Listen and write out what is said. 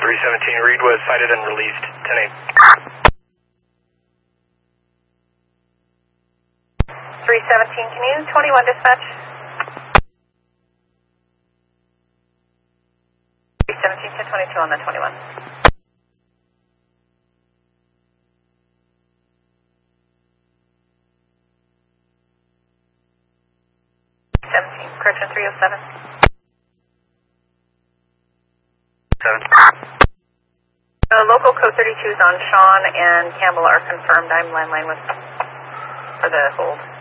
317, Reed was sighted and released. 10-8. 317, can you 21 dispatch? 317 to 22 on the 21. 17, correction 307. 7. Local code 32s on Sean and Campbell are confirmed. I'm landline with for the hold.